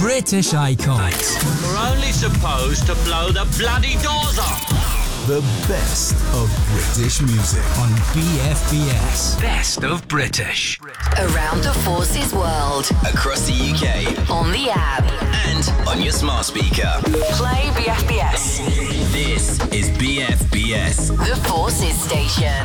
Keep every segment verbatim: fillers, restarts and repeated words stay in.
British icons. We're only supposed to blow the bloody doors off. The best of British music on B F B S. Best of British. Around the Forces world. Across the U K. On the app. And on your smart speaker. Play B F B S. This is B F B S. The Forces station.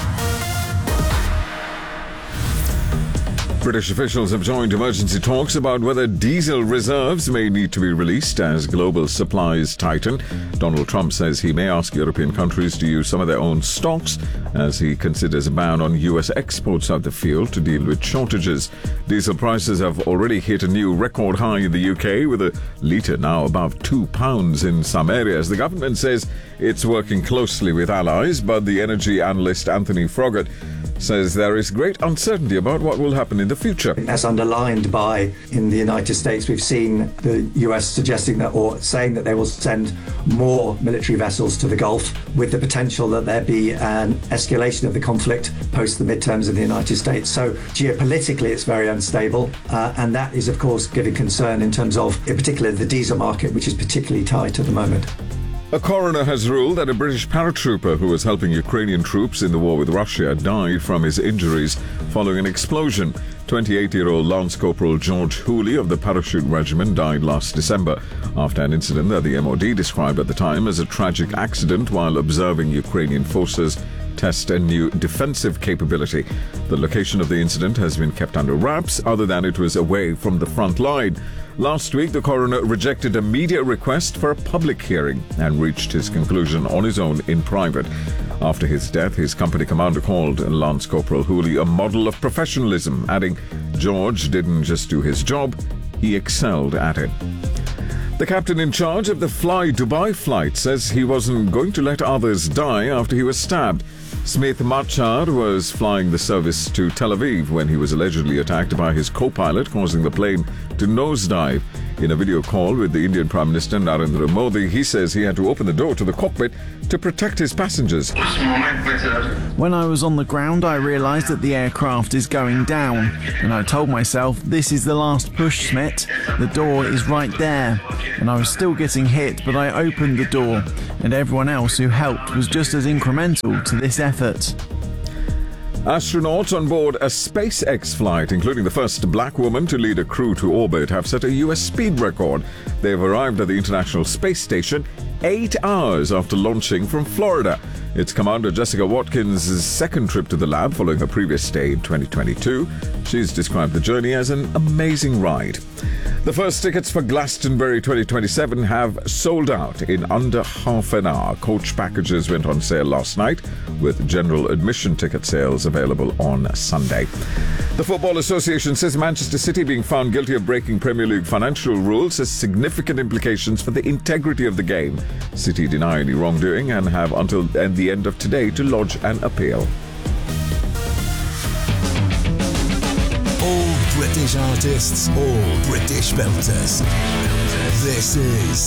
British officials have joined emergency talks about whether diesel reserves may need to be released as global supplies tighten. Donald Trump says he may ask European countries to use some of their own stocks as he considers a ban on U S exports of the fuel to deal with shortages. Diesel prices have already hit a new record high in the U K, with a litre now above two pounds in some areas. The government says it's working closely with allies, but the energy analyst Anthony Froggatt says there is great uncertainty about what will happen in the future. As underlined by, in the United States, we've seen the U S suggesting that, or saying that they will send more military vessels to the Gulf, with the potential that there be an escalation of the conflict post the midterms in the United States. So geopolitically, it's very unstable, uh, and that is, of course, giving concern in terms of, in particular, the diesel market, which is particularly tight at the moment. A coroner has ruled that a British paratrooper who was helping Ukrainian troops in the war with Russia died from his injuries following an explosion. twenty-eight-year-old Lance Corporal George Hooley of the Parachute Regiment died last December after an incident that the M O D described at the time as a tragic accident while observing Ukrainian forces test a new defensive capability. The location of the incident has been kept under wraps, other than it was away from the front line. Last week, the coroner rejected a media request for a public hearing and reached his conclusion on his own in private. After his death, his company commander called Lance Corporal Hooley a model of professionalism, adding, "George didn't just do his job, he excelled at it." The captain in charge of the Fly Dubai flight says he wasn't going to let others die after he was stabbed. Smith Machar was flying the service to Tel Aviv when he was allegedly attacked by his co-pilot, causing the plane to nosedive. In a video call with the Indian Prime Minister Narendra Modi, he says he had to open the door to the cockpit to protect his passengers. When I was on the ground, I realised that the aircraft is going down, and I told myself, this is the last push, Smith. The door is right there. And I was still getting hit, but I opened the door, and everyone else who helped was just as incremental to this effort. Astronauts on board a SpaceX flight, including the first black woman to lead a crew to orbit, have set a U S speed record. They've arrived at the International Space Station eight hours after launching from Florida. It's Commander Jessica Watkins' second trip to the lab following her previous stay in twenty twenty-two. She's described the journey as an amazing ride. The first tickets for Glastonbury twenty twenty-seven have sold out in under half an hour. Coach packages went on sale last night, with general admission ticket sales available on Sunday. The Football Association says Manchester City being found guilty of breaking Premier League financial rules has significant implications for the integrity of the game. City deny any wrongdoing and have until the end of today to lodge an appeal. All British artists, all British belters. This is